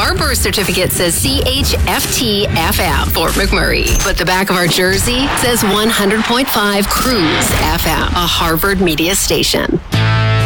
Our birth certificate says CHFT FM, Fort McMurray. But the back of our jersey says 100.5 Cruise FM, a Harvard media station.